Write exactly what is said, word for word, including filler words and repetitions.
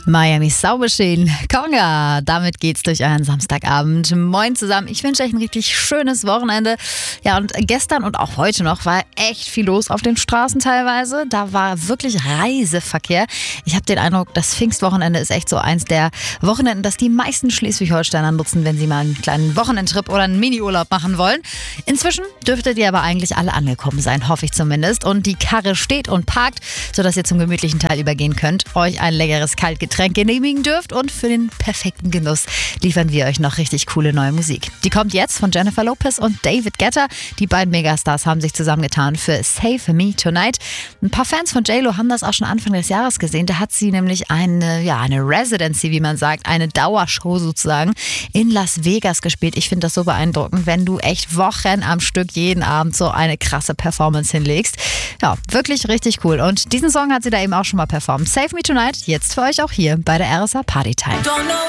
Miami Sound Machine, Conga. Damit geht's durch euren Samstagabend. Moin zusammen. Ich wünsche euch ein richtig schönes Wochenende. Ja, und gestern und auch heute noch war echt viel los auf den Straßen teilweise. Da war wirklich Reiseverkehr. Ich habe den Eindruck, das Pfingstwochenende ist echt so eins der Wochenenden, das die meisten Schleswig-Holsteiner nutzen, wenn sie mal einen kleinen Wochenendtrip oder einen Miniurlaub machen wollen. Inzwischen dürftet ihr aber eigentlich alle angekommen sein, hoffe ich zumindest. Und die Karre steht und parkt, sodass ihr zum gemütlichen Teil übergehen könnt, euch ein leckeres Kaltgetränk genehmigen dürft und für den perfekten Genuss liefern wir euch noch richtig coole neue Musik. Die kommt jetzt von Jennifer Lopez und David Guetta. Die beiden Megastars haben sich zusammengetan für Save Me Tonight. Ein paar Fans von J Lo haben das auch schon Anfang des Jahres gesehen. Da hat sie nämlich eine, ja, eine Residency, wie man sagt, eine Dauershow sozusagen in Las Vegas gespielt. Ich finde das so beeindruckend, wenn du echt Wochen am Stück jeden Abend so eine krasse Performance hinlegst. Ja, wirklich richtig cool. Und diesen Song hat sie da eben auch schon mal performt. Save Me Tonight, jetzt für euch auch hier bei der R S A Party Time.